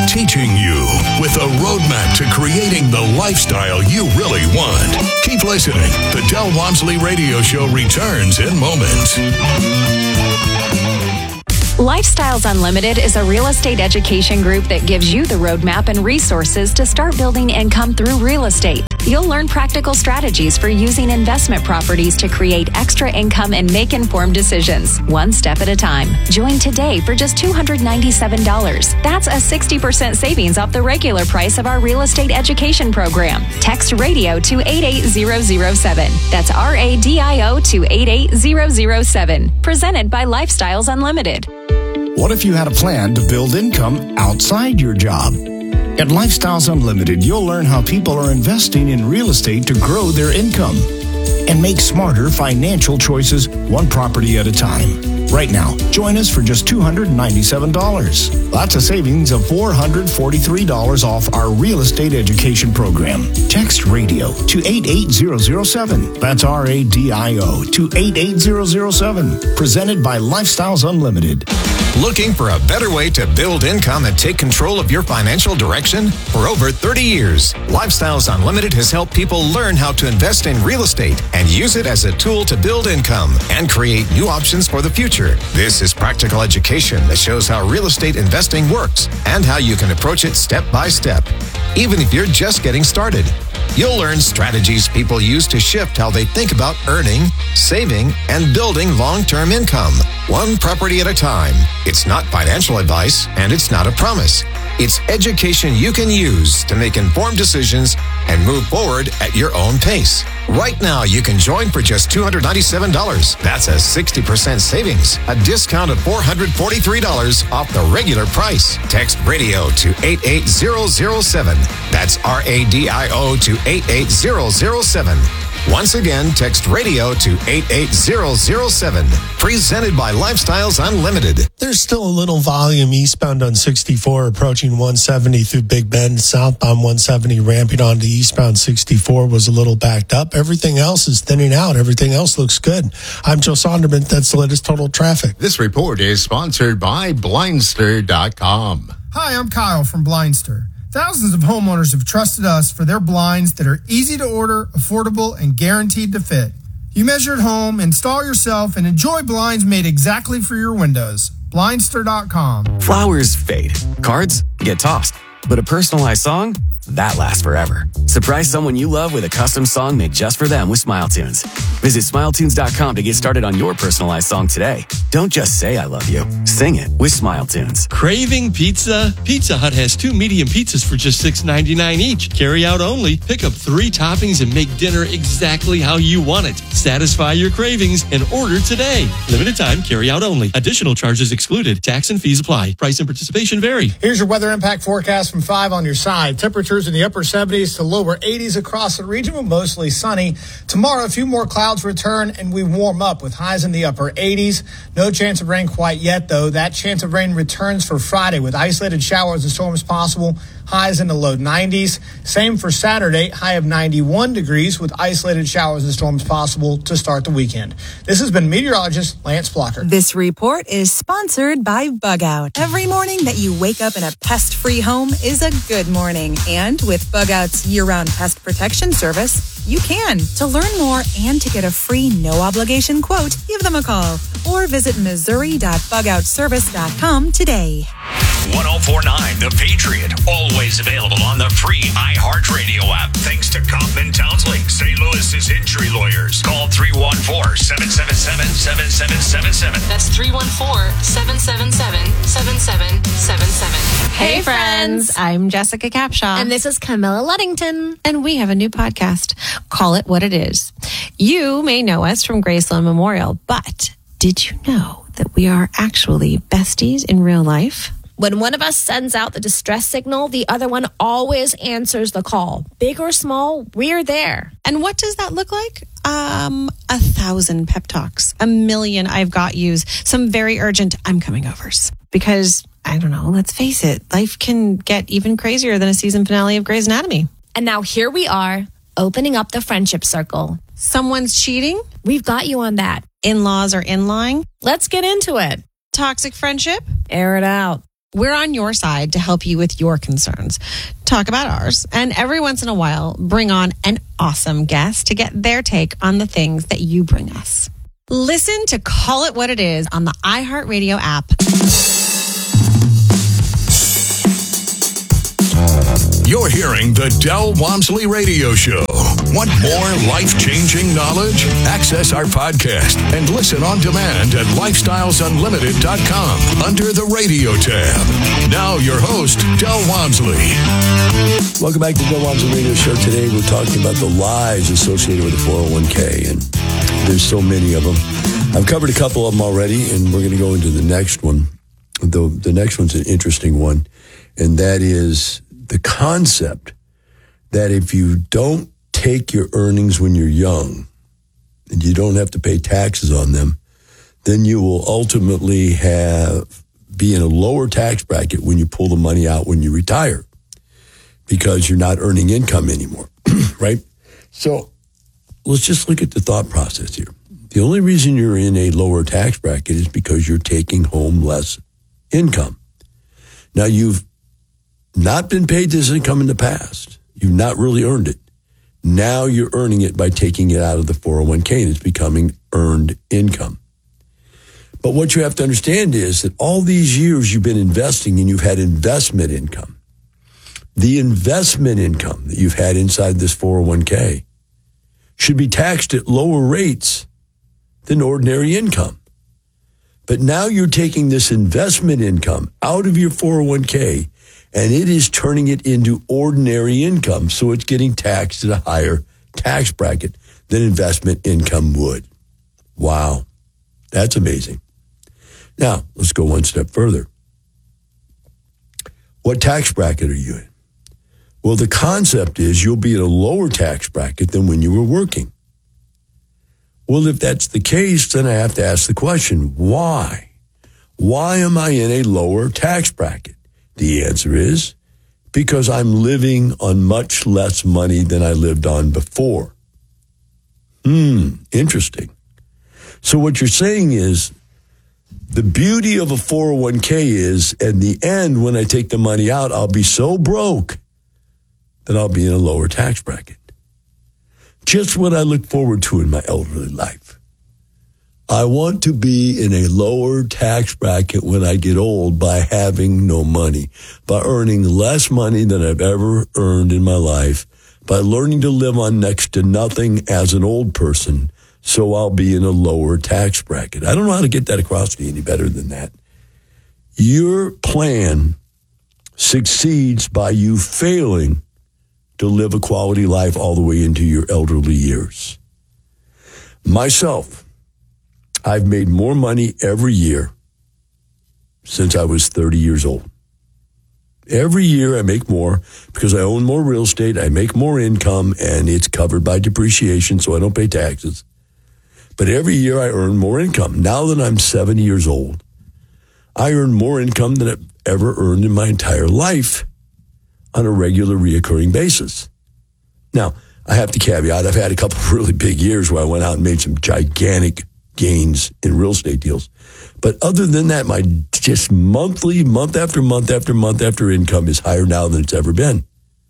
teaching you with a roadmap to creating the lifestyle you really want. Keep listening. The Del Walmsley Radio Show returns in moments. Lifestyles Unlimited is a real estate education group that gives you the roadmap and resources to start building income through real estate. You'll learn practical strategies for using investment properties to create extra income and make informed decisions, one step at a time. Join today for just $297. That's a 60% savings off the regular price of our real estate education program. Text radio to 88007. That's RADIO to 88007. Presented by Lifestyles Unlimited. What if you had a plan to build income outside your job? At Lifestyles Unlimited, you'll learn how people are investing in real estate to grow their income and make smarter financial choices one property at a time. Right now, join us for just $297. That's a savings of $443 off our real estate education program. Text radio to 88007. That's RADIO to 88007. Presented by Lifestyles Unlimited. Looking for a better way to build income and take control of your financial direction? For over 30 years, Lifestyles Unlimited has helped people learn how to invest in real estate and use it as a tool to build income and create new options for the future. This is practical education that shows how real estate investing works and how you can approach it step by step, even if you're just getting started. You'll learn strategies people use to shift how they think about earning, saving, and building long-term income, one property at a time. It's not financial advice, and it's not a promise. It's education you can use to make informed decisions and move forward at your own pace. Right now, you can join for just $297. That's a 60% savings, a discount of $443 off the regular price. Text radio to 88007. That's RADIO to 88007. Once again, text radio to 88007. Presented by Lifestyles Unlimited. There's still a little volume eastbound on 64 approaching 170 through Big Bend. Southbound 170 ramping onto eastbound 64 was a little backed up. Everything else is thinning out. Everything else looks good. I'm Joe Sonderman. That's the latest total traffic. This report is sponsored by Blindster.com. Hi, I'm Kyle from Blindster. Thousands of homeowners have trusted us for their blinds that are easy to order, affordable, and guaranteed to fit. You measure at home, install yourself, and enjoy blinds made exactly for your windows. Blindster.com. Flowers fade. Cards get tossed. But a personalized song? That lasts forever. Surprise someone you love with a custom song made just for them with SmileTunes. Visit SmileTunes.com to get started on your personalized song today. Don't just say I love you. Sing it with SmileTunes. Craving pizza? Pizza Hut has 2 medium pizzas for just $6.99 each. Carry out only. Pick up 3 toppings and make dinner exactly how you want it. Satisfy your cravings and order today. Limited time, carry out only. Additional charges excluded. Tax and fees apply. Price and participation vary. Here's your weather impact forecast from 5 on your side. Temperatures in the upper 70s to lower 80s across the region, with mostly sunny. Tomorrow, a few more clouds return and we warm up with highs in the upper 80s. No chance of rain quite yet, though. That chance of rain returns for Friday with isolated showers and storms possible. Highs in the low 90s. Same for Saturday, high of 91 degrees with isolated showers and storms possible to start the weekend. This has been meteorologist Lance Blocker. This report is sponsored by Bug Out. Every morning that you wake up in a pest-free home is a good morning. And with Bug Out's year-round pest protection service, you can. To learn more and to get a free no-obligation quote, give them a call or visit Missouri.bugoutservice.com today. 104.9 The Patriot, always available on the free iHeartRadio app. Thanks to Kaufman Townsley, St. Louis's injury lawyers. Call 314-777-7777. That's 314-777-7777. Hey friends, I'm Jessica Capshaw. And this is Camilla Luddington. And we have a new podcast. Call it what it is. You may know us from Graceland Memorial, but did you know that we are actually besties in real life? When one of us sends out the distress signal, the other one always answers the call. Big or small, we're there. And what does that look like? 1,000 pep talks, 1,000,000 I've got yous, some very urgent I'm coming overs. Because, I don't know, let's face it, life can get even crazier than a season finale of Grey's Anatomy. And now here we are, opening up the friendship circle. Someone's cheating? We've got you on that. In-laws are in-lying? Let's get into it. Toxic friendship? Air it out. We're on your side to help you with your concerns. Talk about ours, and every once in a while, bring on an awesome guest to get their take on the things that you bring us. Listen to Call It What It Is on the iHeartRadio app. You're hearing the Del Walmsley Radio Show. Want more life-changing knowledge? Access our podcast and listen on demand at lifestylesunlimited.com under the radio tab. Now your host, Del Walmsley. Welcome back to the Del Walmsley Radio Show. Today we're talking about the lies associated with the 401k, and there's so many of them. I've covered a couple of them already, and we're going to go into the next one. The next one's an interesting one, and that is the concept that if you don't take your earnings when you're young and you don't have to pay taxes on them, then you will ultimately be in a lower tax bracket when you pull the money out when you retire because you're not earning income anymore, right? So let's just look at the thought process here. The only reason you're in a lower tax bracket is because you're taking home less income. Now, you've not been paid this income in the past. You've not really earned it. Now you're earning it by taking it out of the 401k, and it's becoming earned income. But what you have to understand is that all these years you've been investing and you've had investment income. The investment income that you've had inside this 401k should be taxed at lower rates than ordinary income. But now you're taking this investment income out of your 401k and it is turning it into ordinary income, so it's getting taxed at a higher tax bracket than investment income would. Wow, that's amazing. Now, let's go one step further. What tax bracket are you in? Well, the concept is you'll be in a lower tax bracket than when you were working. Well, if that's the case, then I have to ask the question, why? Why am I in a lower tax bracket? The answer is because I'm living on much less money than I lived on before. Interesting. So what you're saying is the beauty of a 401k is, in the end, when I take the money out, I'll be so broke that I'll be in a lower tax bracket. Just what I look forward to in my elderly life. I want to be in a lower tax bracket when I get old by having no money, by earning less money than I've ever earned in my life, by learning to live on next to nothing as an old person, so I'll be in a lower tax bracket. I don't know how to get that across to you any better than that. Your plan succeeds by you failing to live a quality life all the way into your elderly years. Myself, I've made more money every year since I was 30 years old. Every year I make more because I own more real estate, I make more income, and it's covered by depreciation, so I don't pay taxes. But every year I earn more income. Now that I'm 70 years old, I earn more income than I've ever earned in my entire life on a regular, reoccurring basis. Now, I have to caveat, I've had a couple of really big years where I went out and made some gigantic gains in real estate deals. But other than that, my just monthly, month after month after month after income is higher now than it's ever been.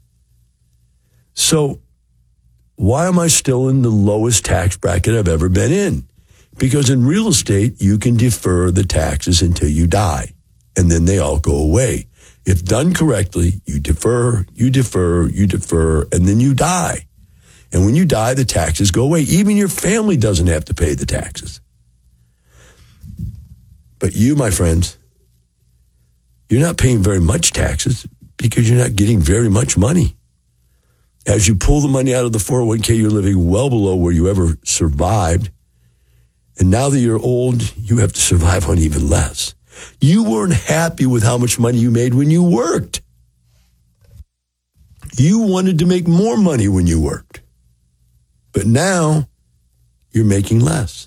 So why am I still in the lowest tax bracket I've ever been in? Because in real estate, you can defer the taxes until you die, and then they all go away. If done correctly, you defer, and then you die. And when you die, the taxes go away. Even your family doesn't have to pay the taxes. But you, my friends, you're not paying very much taxes because you're not getting very much money. As you pull the money out of the 401k, you're living well below where you ever survived. And now that you're old, you have to survive on even less. You weren't happy with how much money you made when you worked. You wanted to make more money when you worked. But now you're making less.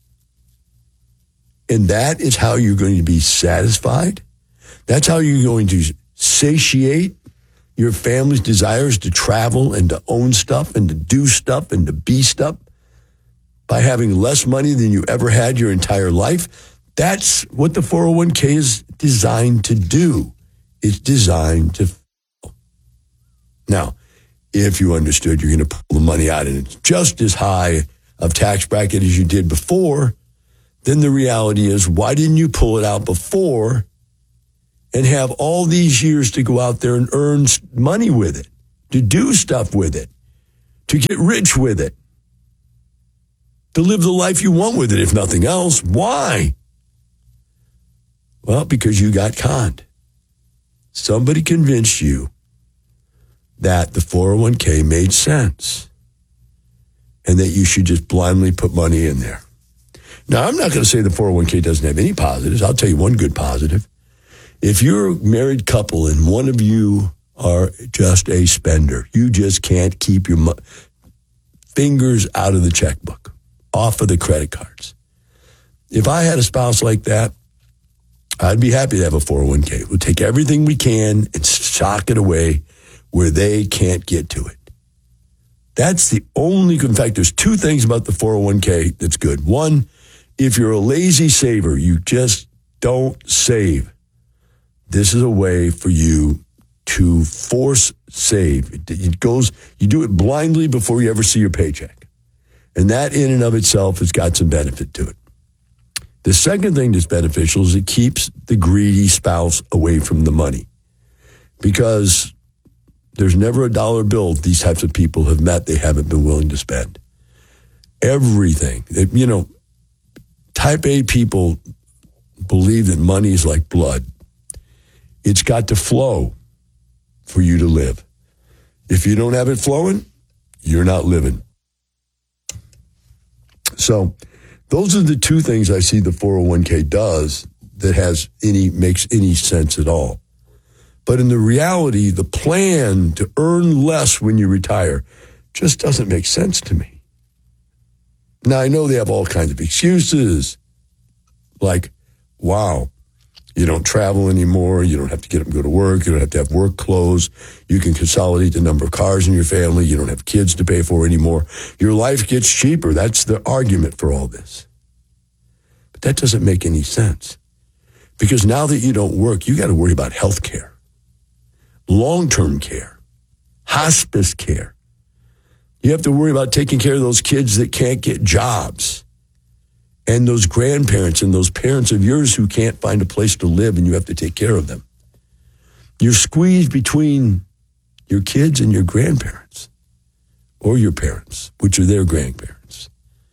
And that is how you're going to be satisfied. That's how you're going to satiate your family's desires to travel and to own stuff and to do stuff and to be stuff by having less money than you ever had your entire life. That's what the 401k is designed to do. It's designed to fail. Now, if you understood you're going to pull the money out and it's just as high of tax bracket as you did before, then the reality is, why didn't you pull it out before and have all these years to go out there and earn money with it, to do stuff with it, to get rich with it, to live the life you want with it, if nothing else? Why? Well, because you got conned. Somebody convinced you that the 401k made sense and that you should just blindly put money in there. Now, I'm not going to say the 401k doesn't have any positives. I'll tell you one good positive. If you're a married couple and one of you are just a spender, you just can't keep your fingers out of the checkbook, off of the credit cards. If I had a spouse like that, I'd be happy to have a 401k. We'll take everything we can and sock it away where they can't get to it. That's the only, in fact, there's two things about the 401k that's good. One, if you're a lazy saver, you just don't save. This is a way for you to force save. It goes, you do it blindly before you ever see your paycheck. And that in and of itself has got some benefit to it. The second thing that's beneficial is it keeps the greedy spouse away from the money. Because there's never a dollar bill these types of people have met they haven't been willing to spend. Everything. You know, type A people believe that money is like blood. It's got to flow for you to live. If you don't have it flowing, you're not living. So those are the two things I see the 401k does that makes any sense at all. But in the reality, the plan to earn less when you retire just doesn't make sense to me. Now, I know they have all kinds of excuses, like, wow, you don't travel anymore, you don't have to get up and go to work, you don't have to have work clothes, you can consolidate the number of cars in your family, you don't have kids to pay for anymore, your life gets cheaper. That's the argument for all this. But that doesn't make any sense. Because now that you don't work, you got to worry about health care, long-term care, hospice care. You have to worry about taking care of those kids that can't get jobs and those grandparents and those parents of yours who can't find a place to live and you have to take care of them. You're squeezed between your kids and your grandparents or your parents, which are their grandparents.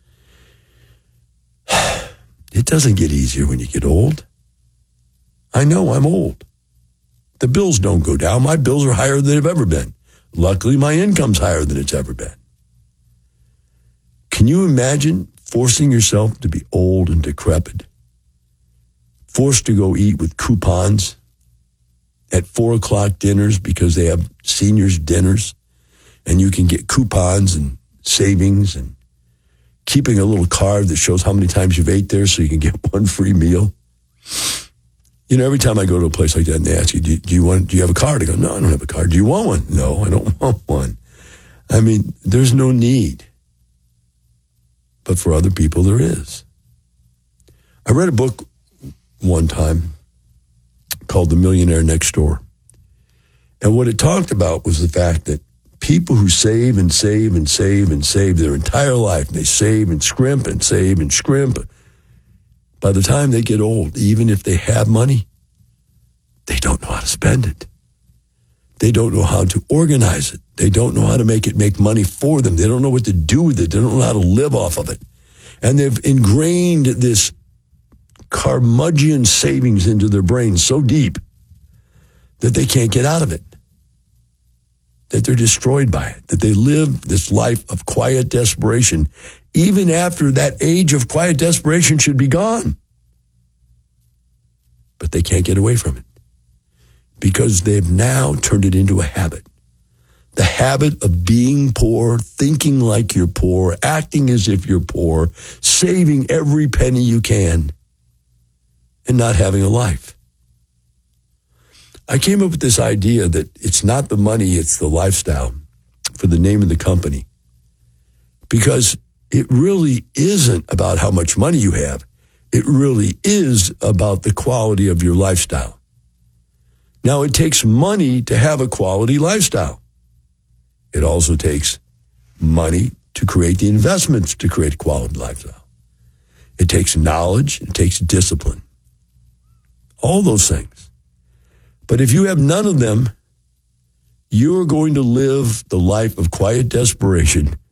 It doesn't get easier when you get old. I know I'm old. The bills don't go down. My bills are higher than they've ever been. Luckily, my income's higher than it's ever been. Can you imagine forcing yourself to be old and decrepit? Forced to go eat with coupons at 4:00 dinners because they have seniors dinners and you can get coupons and savings and keeping a little card that shows how many times you've ate there so you can get one free meal. You know, every time I go to a place like that and they ask you, do you have a card? I go, no, I don't have a card. Do you want one? No, I don't want one. I mean, there's no need. But for other people, there is. I read a book one time called The Millionaire Next Door. And what it talked about was the fact that people who save and save and save and save their entire life, they save and scrimp and save and scrimp. By the time they get old, even if they have money, they don't know how to spend it. They don't know how to organize it. They don't know how to make money for them. They don't know what to do with it. They don't know how to live off of it. And they've ingrained this curmudgeon savings into their brains so deep that they can't get out of it, that they're destroyed by it, that they live this life of quiet desperation even after that age of quiet desperation should be gone. But they can't get away from it because they've now turned it into a habit. The habit of being poor, thinking like you're poor, acting as if you're poor, saving every penny you can, and not having a life. I came up with this idea that it's not the money, it's the lifestyle for the name of the company. Because it really isn't about how much money you have. It really is about the quality of your lifestyle. Now, it takes money to have a quality lifestyle. It also takes money to create the investments to create a quality lifestyle. It takes knowledge. It takes discipline. All those things. But if you have none of them, you're going to live the life of quiet desperation